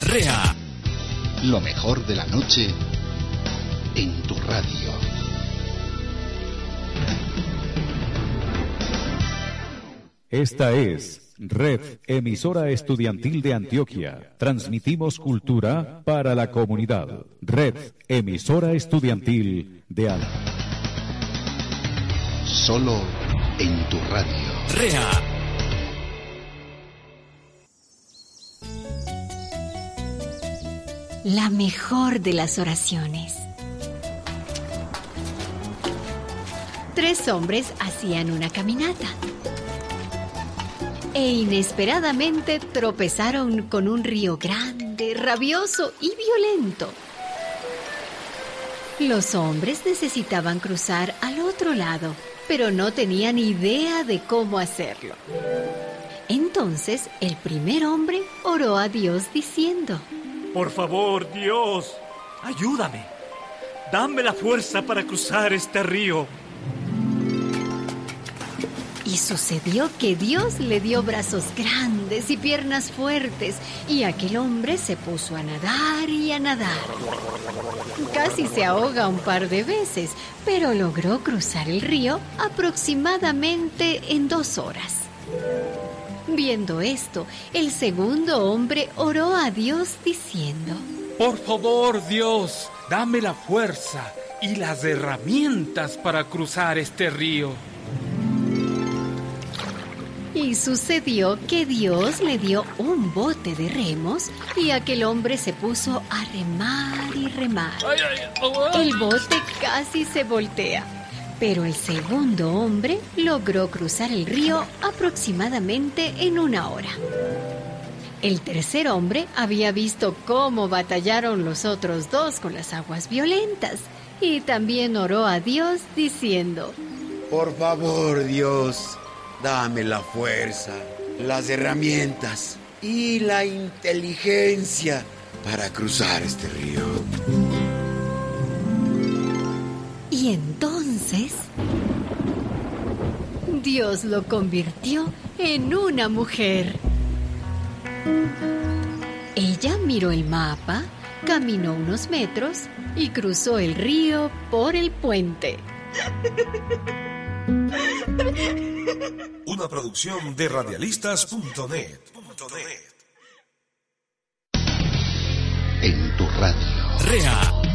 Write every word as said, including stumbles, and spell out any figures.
Rea. Lo mejor de la noche en tu radio. Esta es Red Emisora Estudiantil de Antioquia. Transmitimos cultura para la comunidad. Red Emisora Estudiantil de Antioquia. Solo en tu radio. Rea. La mejor de las oraciones. Tres hombres hacían una caminata e inesperadamente tropezaron con un río grande, rabioso y violento. Los hombres necesitaban cruzar al otro lado, pero no tenían idea de cómo hacerlo. Entonces, el primer hombre oró a Dios diciendo: Por favor, Dios, ayúdame. Dame la fuerza para cruzar este río. Y sucedió que Dios le dio brazos grandes y piernas fuertes, y aquel hombre se puso a nadar y a nadar. Casi se ahoga un par de veces, pero logró cruzar el río aproximadamente en dos horas. Viendo esto, el segundo hombre oró a Dios diciendo: Por favor, Dios, dame la fuerza y las herramientas para cruzar este río. Y sucedió que Dios le dio un bote de remos y aquel hombre se puso a remar y remar. El bote casi se voltea, pero el segundo hombre logró cruzar el río aproximadamente en una hora. El tercer hombre había visto cómo batallaron los otros dos con las aguas violentas y también oró a Dios diciendo: Por favor, Dios, dame la fuerza, las herramientas y la inteligencia para cruzar este río. Y entonces, Dios lo convirtió en una mujer. Ella miró el mapa, caminó unos metros y cruzó el río por el puente. Una producción de radialistas punto net. En tu radio. Rea.